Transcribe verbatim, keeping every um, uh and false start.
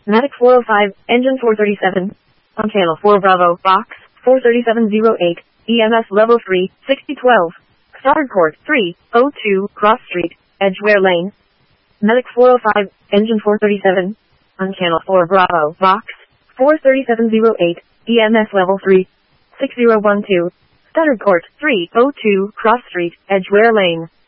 Medic four oh five, engine four thirty-seven. On channel four Bravo, box, four thirty-seven oh eight, E M S level three, sixty twelve. Starboard port, three oh two, Cross Street, Edgware Lane. Medic four oh five, engine four thirty-seven. On channel four Bravo, box, four thirty-seven oh eight, E M S level three, six oh one two. Starboard port, three oh two, Cross Street, Edgware Lane.